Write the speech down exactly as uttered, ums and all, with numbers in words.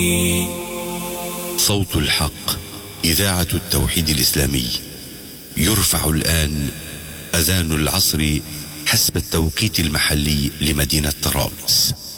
صوت الحق، إذاعة التوحيد الإسلامي. يرفع الآن أذان العصر حسب التوقيت المحلي لمدينة طرابلس.